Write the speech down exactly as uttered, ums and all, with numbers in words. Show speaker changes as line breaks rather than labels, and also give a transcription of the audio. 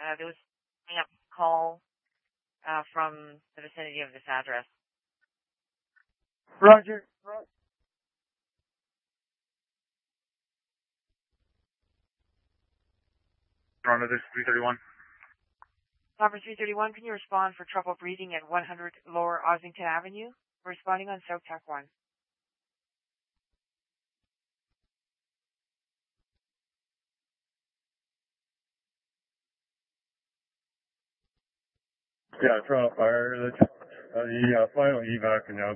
Uh, there was a call uh, from the vicinity of this address.
Roger.
Toronto, this is three thirty-one.
Conference three thirty-one, can you respond for trouble breathing at one hundred Lower Ossington Avenue? We're responding on South Tech one.
Yeah, Toronto Fire. The, uh, the uh, final evac announced